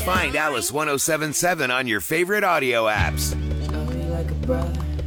Find Alice 1077 on your favorite audio apps. Love you like a brother.